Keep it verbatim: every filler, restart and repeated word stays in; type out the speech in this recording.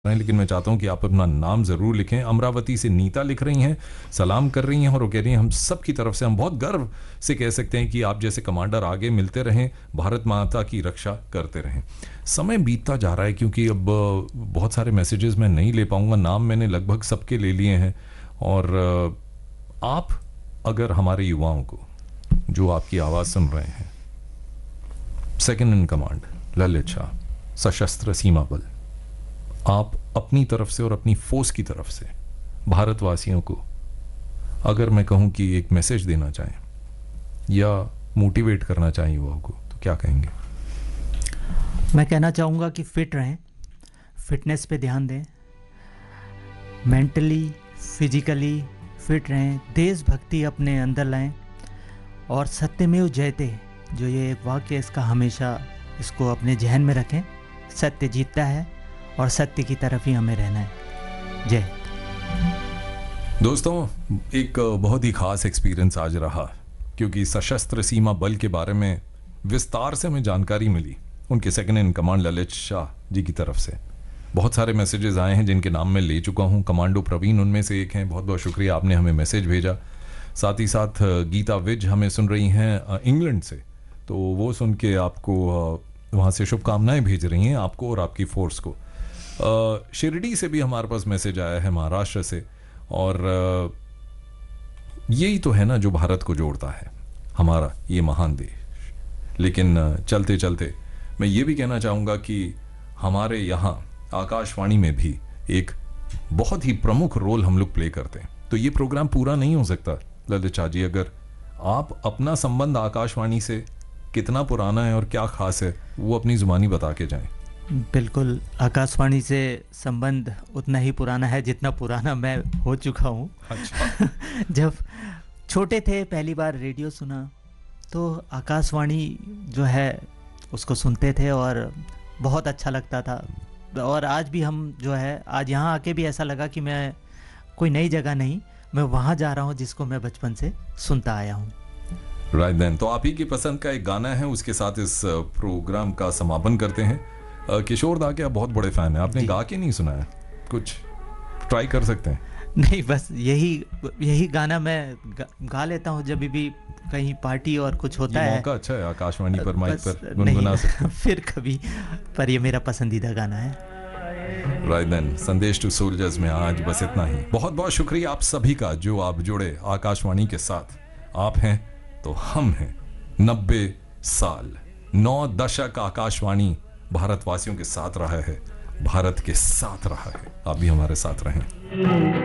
हैं, लेकिन मैं चाहता हूं कि आप अपना नाम जरूर लिखें। अमरावती से नीता लिख रही हैं, सलाम कर रही हैं और वो कह रही हैं हम सब की तरफ से हम बहुत गर्व से कह सकते हैं कि आप जैसे कमांडर आगे मिलते रहें, भारत माता की रक्षा करते रहें। समय बीतता जा रहा है क्योंकि अब बहुत सारे मैसेजेस मैं नहीं ले पाऊंगा, नाम मैंने लगभग सबके ले लिए हैं। और आप अगर हमारे युवाओं को जो आपकी आवाज़ सुन रहे हैं, second in command Lalit Shah, सशस्त्र सीमा बल, आप अपनी तरफ से और अपनी फोर्स की तरफ से भारतवासियों को अगर मैं कहूं कि एक मैसेज देना चाहें या मोटिवेट करना चाहें युवाओं को, तो क्या कहेंगे? मैं कहना चाहूँगा कि फिट रहें, फिटनेस पे ध्यान दें, मेंटली फिजिकली फिट रहें, देशभक्ति अपने अंदर लाएं और सत्यमेव जयते जो ये एक वाक्य, इसका हमेशा इसको अपने जहन में रखें। सत्य जीतता है और सत्य की तरफ ही हमें रहना है। जय। दोस्तों, एक बहुत ही खास एक्सपीरियंस आज रहा क्योंकि सशस्त्र सीमा बल के बारे में विस्तार से हमें जानकारी मिली उनके second in command Lalit Shah ji की तरफ से। बहुत सारे मैसेजेस आए हैं जिनके नाम मैं ले चुका हूं। कमांडो प्रवीण उनमें से एक हैं, बहुत बहुत शुक्रिया, आपने हमें मैसेज भेजा। साथ ही साथ गीता विज हमें सुन रही हैं इंग्लैंड से, तो वो सुन के आपको वहाँ से शुभकामनाएं भेज रही हैं आपको और आपकी फोर्स को। Uh, शिरडी से भी हमारे पास मैसेज आया है, महाराष्ट्र से, और uh, यही तो है ना जो भारत को जोड़ता है, हमारा ये महान देश। लेकिन uh, चलते चलते मैं ये भी कहना चाहूँगा कि हमारे यहाँ आकाशवाणी में भी एक बहुत ही प्रमुख रोल हम लोग प्ले करते हैं। तो ये प्रोग्राम पूरा नहीं हो सकता ललित शाह जी अगर आप अपना संबंध आकाशवाणी से कितना पुराना है और क्या खास है वो अपनी जुबानी बता के जाएं। बिल्कुल, आकाशवाणी से संबंध उतना ही पुराना है जितना पुराना मैं हो चुका हूँ। अच्छा। जब छोटे थे पहली बार रेडियो सुना तो आकाशवाणी जो है उसको सुनते थे और बहुत अच्छा लगता था। और आज भी हम जो है, आज यहाँ आके भी ऐसा लगा कि मैं कोई नई जगह नहीं, मैं वहाँ जा रहा हूँ जिसको मैं बचपन से सुनता आया हूँ। राइट देन, तो आप ही की पसंद का एक गाना है, उसके साथ इस प्रोग्राम का समापन करते हैं। किशोर दा के आप बहुत बड़े फैन हैं, आपने गा के नहीं सुना है, कुछ ट्राई कर सकते हैं? नहीं, बस यही यही गाना मैं गा, गा लेता हूँ जब भी कहीं पार्टी और कुछ होता है। मौका अच्छा है, आकाशवाणी पर माइक पर गुनगुना सकते हैं। फिर कभी, पर ये मेरा पसंदीदा गाना है। राइट देन, संदेश टू सोल्जर्स में आज बस इतना ही। बहुत बहुत शुक्रिया आप सभी का जो आप जुड़े आकाशवाणी के साथ। आप हैं तो हम हैं। नब्बे साल, नौ दशक आकाशवाणी भारतवासियों के साथ रहा है, भारत के साथ रहा है। आप भी हमारे साथ रहें।